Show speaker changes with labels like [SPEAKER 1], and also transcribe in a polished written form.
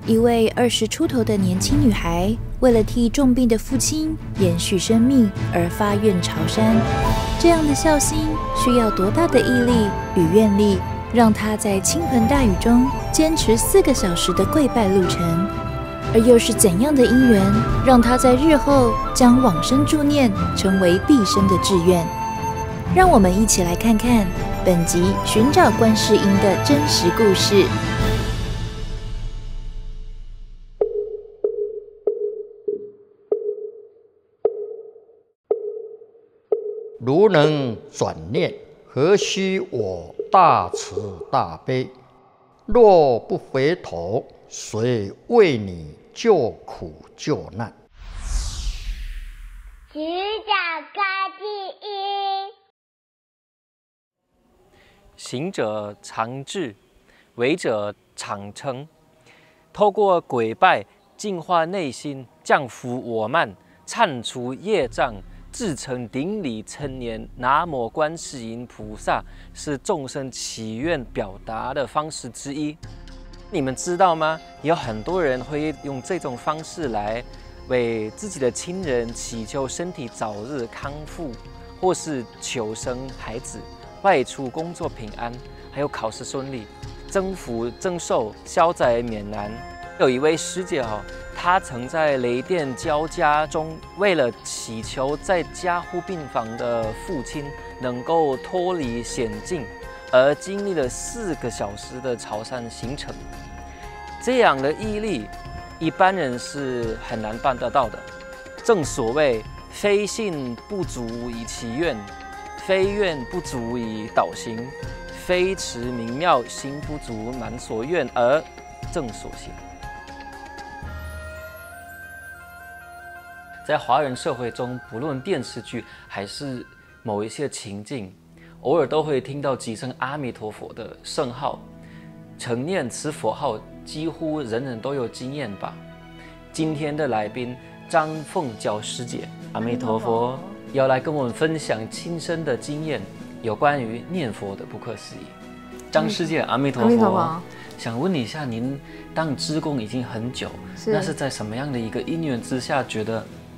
[SPEAKER 1] 一位20出头的年轻女孩，为了替重病的父亲延续生命而发愿朝山。这样的孝心需要多大的毅力与愿力，让她在倾盆大雨中坚持4个小时的跪拜路程？而又是怎样的因缘，让她在日后将往生助念成为毕生的志愿？让我们一起来看看本集寻找观世音的真实故事。
[SPEAKER 2] 如能转念，何须我大慈大悲？若不回头，谁为你救苦救难？
[SPEAKER 3] 寻找观世音。
[SPEAKER 4] 行者常至，为者常称。透过跪拜净化内心，降伏我慢，铲除业障，至诚顶礼称念南无观世音菩萨，是众生祈愿表达的方式之一。你们知道吗？有很多人会用这种方式来为自己的亲人祈求身体早日康复，或是求生孩子、外出工作平安，还有考试顺利、增福增寿、消灾免难。有一位师姐她曾在雷电交加中，为了祈求在加护病房的父亲能够脱离险境，而经历了4个小时的朝山行程。这样的毅力，一般人是很难办得到的。正所谓非信不足以祈愿，非愿不足以导行，非持名妙心不足满所愿而正所行。在华人社会中，不论电视剧还是某一些情境，偶尔都会听到几声阿弥陀佛的圣号。承念此佛号，几乎人人都有经验吧。今天的来宾张凤娇师姐，阿弥陀佛，要来跟我们分享亲身的经验，有关于念佛的不可思议。张师姐，阿弥陀佛。阿弥陀佛。想问一下，您当志工已经很久，那是在什么样的一个因缘之下，觉得